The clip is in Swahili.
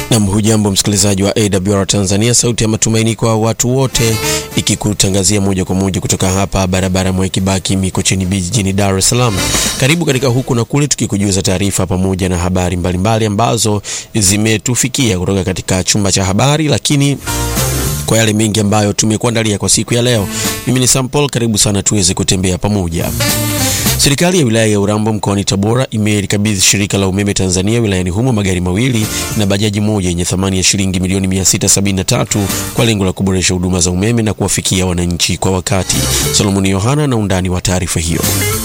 Na hujambo msikilizaji wa AWR Tanzania, sauti ya matumaini kwa watu wote, ikikutangazia moja kwa moja kutoka hapa barabara Mwai Kibaki Mikocheni Beach jijini Dar es Salaam. Karibu katika huku na kule, tukikujuza taarifa pamoja na habari mbalimbali ambazo zimetufikia kutoka katika chumba cha habari, lakini kwa yale mengi ambayo tumekuandalia kwa siku ya leo. Mimi ni Sampol, karibu sana tuweze kutembea pamoja. Serikali ya wilaya ya Urambo mkoani Tabora imelikabidhi shirika la umeme Tanzania wilayani humo magari mawili na bajaji moja yenye thamani ya shilingi milioni 673 kwa lengo la kuboresha huduma za umeme na kuwafikia wananchi kwa wakati. Solomon Yohana na undani wa taarifa hiyo.